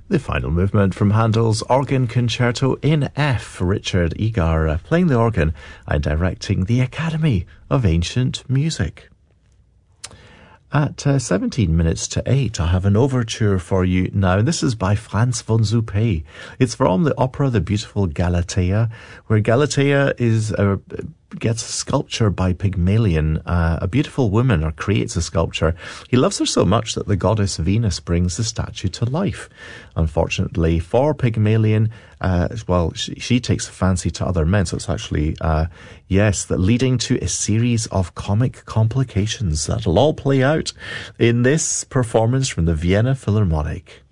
The final movement from Handel's Organ Concerto in F. Richard Egar playing the organ and directing the Academy of Ancient Music. At 17 minutes to 8, I have an overture for you now. This is by Franz von Suppé. It's from the opera The Beautiful Galatea, where Galatea gets a sculpture by Pygmalion, a beautiful woman, or creates a sculpture. He loves her so much that the goddess Venus brings the statue to life. Unfortunately for Pygmalion, she takes a fancy to other men, so it's actually, that leading to a series of comic complications that'll all play out in this performance from the Vienna Philharmonic.